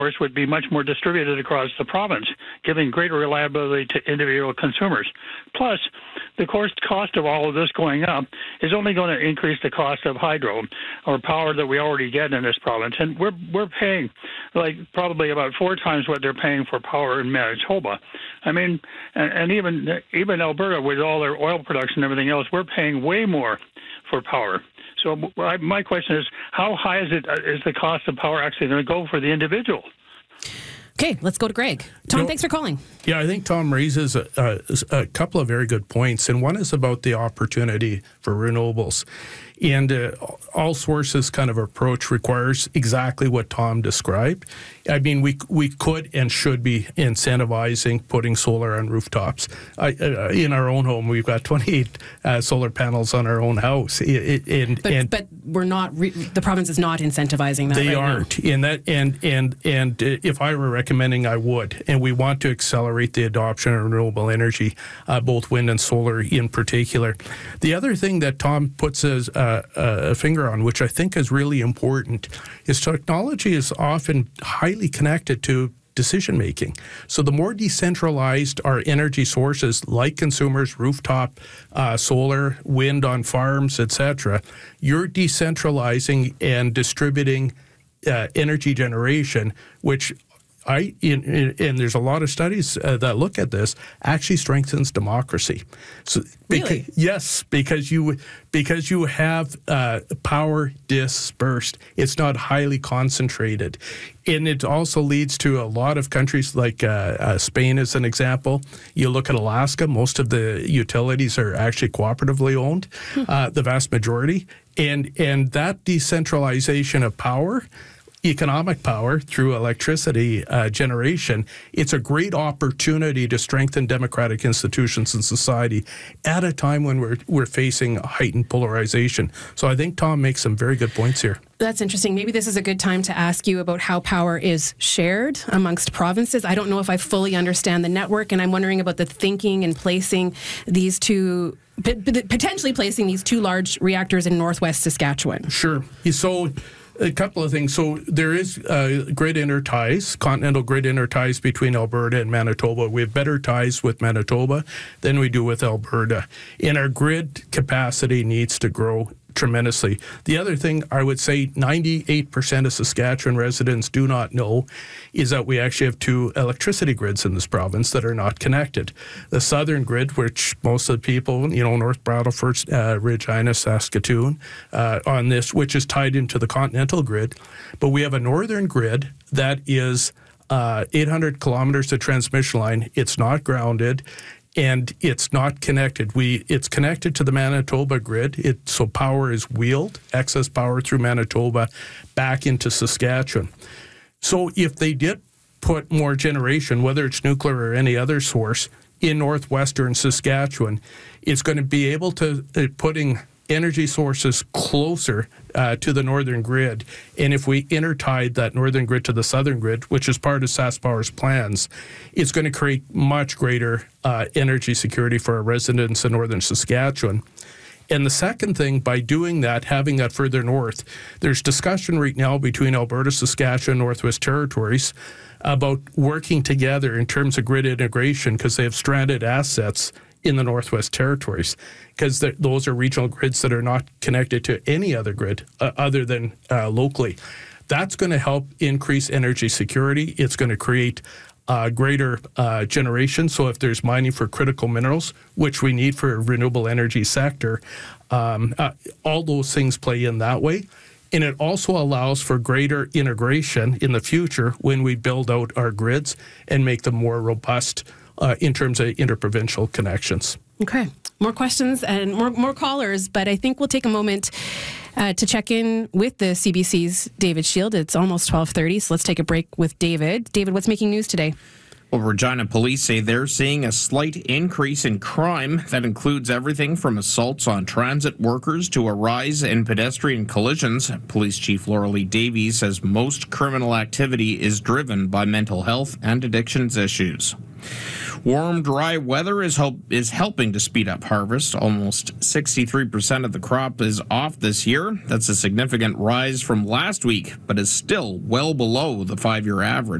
source would be much more distributed across the province, giving greater reliability to individual consumers. Plus, the cost of all of this going up is only going to increase the cost of hydro or power that we already get in this province. And we're paying like probably about 4 times what they're paying for power in Manitoba. I mean, and even Alberta with all their oil production and everything else, we're paying way more for power. So my question is, how high is the cost of power actually going to go for the individual? Okay, let's go to Greg. Tom, thanks for calling. Yeah, I think Tom raises a couple of very good points, and one is about the opportunity for renewables. And all sources kind of approach requires exactly what Tom described. I mean, we could and should be incentivizing putting solar on rooftops. In our own home, we've got 28 solar panels on our own house. But we're not. The province is not incentivizing that. They right aren't. Now. And if I were recommending, I would. And we want to accelerate the adoption of renewable energy, both wind and solar in particular. The other thing that Tom puts as a finger on, which I think is really important, is technology is often highly connected to decision making. So the more decentralized our energy sources, like consumers, rooftop, solar, wind on farms, etc., you're decentralizing and distributing energy generation, which and there's a lot of studies that look at this, actually strengthens democracy. So, really? Yes, because you have power dispersed. It's not highly concentrated. And it also leads to a lot of countries like Spain as an example. You look at Alaska, most of the utilities are actually cooperatively owned, the vast majority. And that decentralization of power, economic power through electricity generation, it's a great opportunity to strengthen democratic institutions in society at a time when we're facing heightened polarization. So I think Tom makes some very good points here. That's interesting. Maybe this is a good time to ask you about how power is shared amongst provinces. I don't know if I fully understand the network, and I'm wondering about the thinking and placing these two, potentially placing these 2 large reactors in northwest Saskatchewan. Sure. So a couple of things. So there is grid interties, continental grid interties between Alberta and Manitoba. We have better ties with Manitoba than we do with Alberta. And our grid capacity needs to grow tremendously. The other thing I would say 98% of Saskatchewan residents do not know is that we actually have 2 electricity grids in this province that are not connected. The southern grid, which most of the people, North Brattleford, Regina, Saskatoon, on this, which is tied into the continental grid. But we have a northern grid that is 800 kilometers of transmission line. It's not grounded. And it's not connected. It's connected to the Manitoba grid. So power is wheeled, excess power through Manitoba, back into Saskatchewan. So if they did put more generation, whether it's nuclear or any other source, in northwestern Saskatchewan, it's going to be able to putting energy sources closer to the northern grid. And if we intertied that northern grid to the southern grid, which is part of SaskPower's plans, it's going to create much greater energy security for our residents in northern Saskatchewan. And the second thing, by doing that, having that further north, there's discussion right now between Alberta, Saskatchewan, Northwest Territories about working together in terms of grid integration because they have stranded assets in the Northwest Territories, because those are regional grids that are not connected to any other grid other than locally. That's going to help increase energy security. It's going to create greater generation. So if there's mining for critical minerals, which we need for a renewable energy sector, all those things play in that way. And it also allows for greater integration in the future when we build out our grids and make them more robust in terms of interprovincial connections. Okay. More questions and more callers, but I think we'll take a moment to check in with the CBC's David Shield. It's almost 12:30, so let's take a break with David. David, what's making news today? Well, Regina police say they're seeing a slight increase in crime. That includes everything from assaults on transit workers to a rise in pedestrian collisions. Police Chief Laura Lee Davies says most criminal activity is driven by mental health and addictions issues. Warm, dry weather is helping to speed up harvest. Almost 63% of the crop is off this year. That's a significant rise from last week, but is still well below the 5-year average.